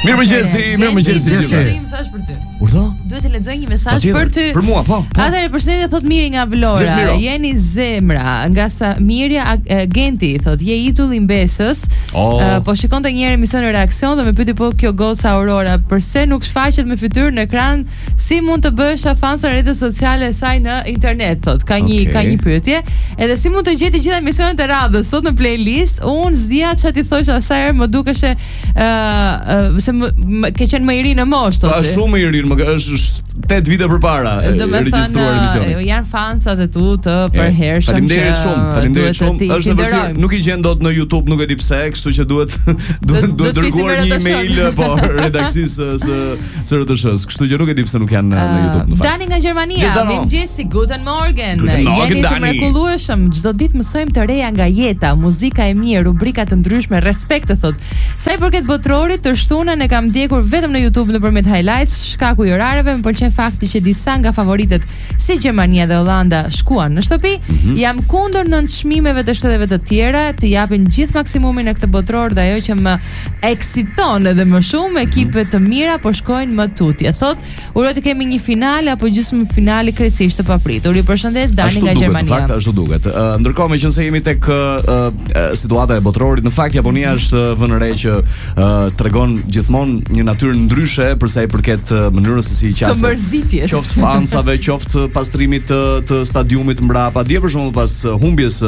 Mirëmëngjes. Mesazh për ty. Urdhë? Duhet të lexoj një mesazh për ty. Për mua, po. Atëherë përshëndetje thot Miri nga Vlora. Jeni zemra, nga sa Mirja Agenti thot, je itull i Mbesës. Po shikonte një herë emision Reaksion dhe më pyeti po kjo goca Aurora, pse nuk shfaqet me fytyrë në ekran? Si mund të bësh afans në rrjetet sociale e saj në internet thot. Ka një pyetje. Edhe si mund të gjej të gjitha emisionet e radhës sot në playlist? Unë s'dia çfarë ti thosh asaj herë, më dukeshe se ke qenë më i ri në moshë thotë. Është shumë më i ri, është 8 vite përpara regjistruar emisionin. Janë fansat e tu të përhershëm. Faleminderit shumë. Është vështirë, nuk i gjen dot në YouTube, nuk e di pse, kështu që duhet dërguar një email po redaksisë së RTS-s. Kështu që nuk e di pse nuk janë në YouTube në fakt. Dani nga Gjermania, mirëmëngjesi, Guten Morgen. Jeni të mrekullueshëm, çdo ditë mësojmë të reja nga jeta, muzika e mirë, rubrika të ndryshme, respekt thot. Sa i përket botrorit, të shtunën e kam ndjekur vetëm në YouTube nëpërmjet highlights, shkaku i orareve, më pëlqen fakti që disa nga favoritet si Gjermania dhe Hollanda shkuan në shtëpi. Jam kundër nënçmimeve të shteteve të tjera, të japin gjithë maksimumin në këtë botror dhe ajo që më eksiton edhe më shumë, ekipe të mira po shkojnë më tutje. Thot, uroj të kemi një finale apo gjysmë finale krejtësisht të papritur. Ju përshëndes Dani nga Gjermania. Në fakt ashtu duket. Ndërkohë meqense jemi tek situata e botrorit, në fakt Japonia është vënë re që tregon gjithmonë një natyrë ndryshe për sa i përket mënyrës se si qasë. Të mërzitjes. Qoftë fansave, qoftë pastrimit të stadiumit mbrapa. Dje për shembull pas humbjes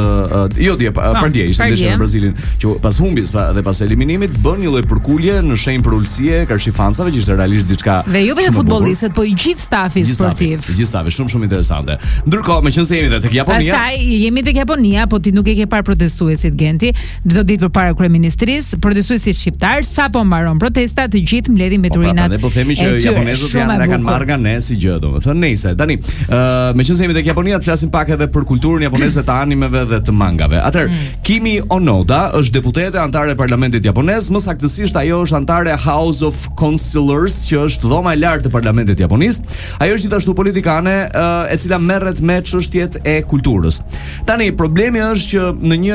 pardje ishte ndeshja në Brazilin, që pas humbjes dhe pas eliminimit bën një lloj përkulje në shenjë për ulësie karshi fansave, që ishte realisht diçka. Dhe jo vetëm futbollistët, po i gjithë stafi sportiv. Gjithë stafi, shumë interesante. Ndërkohë, meqense jemi tek Japonia. Pastaj jemi tek Japonia, po ti nuk e ke parë protestuesit Genti, çdo ditë përpara kryeministrisë, protestuesit shqiptar sapo mbaron protesta, të gjithë mbledhin mbeturinat. Ne po themi që japonezët kanë marrë nga ne si gjë, domethënë nejse. Tani, meqense jemi tek Japonia, të flasim pak edhe për kulturën japoneze të animeve dhe të mangave. Atëherë, Kimi Onoda është deputete antare e parlamentit japonez, më saktësisht ajo është antare House of Councilors, që është dhoma e lartë e parlamentit japonez. Ajo është gjithashtu politikane e cila merret me çështjet e kulturës. Tani, problemi është që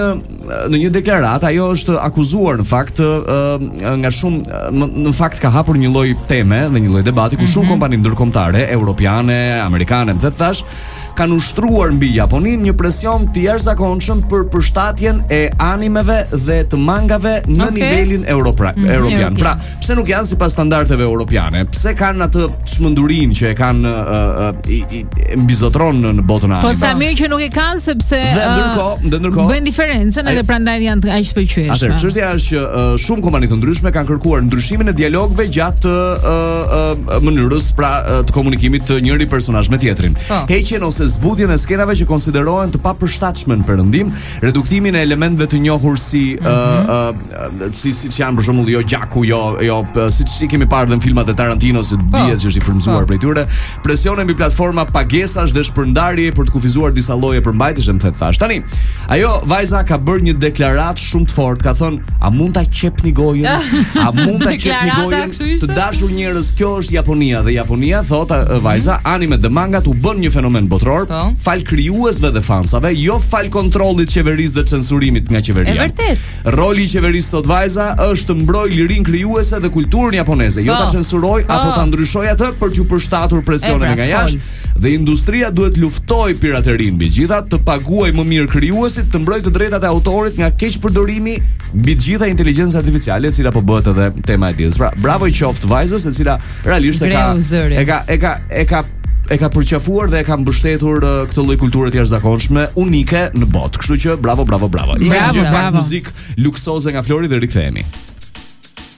në një deklaratë ajo është akuzuar në fakt nga shumë, në fakt ka hapur një lloj teme dhe një lloj debati ku shumë kompani ndërkombëtare, europiane, amerikane, më thash, kanë ushtruar mbi Japoninë një presion të jashtëzakonshëm për përshtatjen e animeve dhe të mangave në nivelin europian. Pra, pse nuk janë sipas standardeve europiane? Pse kanë atë çmendurinë që e kanë mbizotron në botën e animeve? Po sa mirë që nuk e kanë, sepse ndërkohë bën diferencën edhe prandaj janë aq të pëlqyeshme. Atëherë, çështja është që shumë kompani të ndryshme kanë kërkuar ndryshimin e dialogëve gjatë mënyrës pra të komunikimit të njëri personazh me tjetrin. Heqjen ose zbutjen e skenave që konsiderohen të papërshtatshme në perëndim, reduktimin e elementeve të njohur si siç janë për shembull jo gjaku, jo siç i kemi parë në filmat e Tarantinos, dihet që është i frymzuar prej tyre, presione mbi platforma pagesash dhe shpërndarje për të kufizuar disa lloje përmbajtësh, më thash. Tani, ajo vajza ka bërë një deklaratë shumë të fortë, ka thënë, a mund ta qepni gojën? A mund ta qepni gojën? Të dashur njerëz, kjo është Japonia dhe Japonia thotë vajza, animet dhe mangat u bën një fenomen botror. Fal krijuesve dhe fansave, jo fal kontrollit qeverisë dhe censurimit nga qeveria. E vërtet. Roli i qeverisë sot vajza është të mbrojë lirinë krijuese dhe kulturën japoneze, jo ta censuroj apo ta ndryshoj atë për t'ju përshtatur presioneve nga jashtë. Dhe industria duhet luftoj piraterinë mbi gjitha, të paguaj më mirë krijuesit, të mbrojë të drejtat e autorit nga keqpërdorimi mbi të gjitha inteligjencë artificiale, e cila po bëhet edhe tema e ditës. Pra, bravo i qoftë vajzës, e cila realisht e ka përqafuar dhe e ka mbështetur këtë lloj kulture të jashtëzakonshme, unike në botë. Kështu që bravo. Imë një pak muzikë luksoze nga Flori dhe rikthehemi.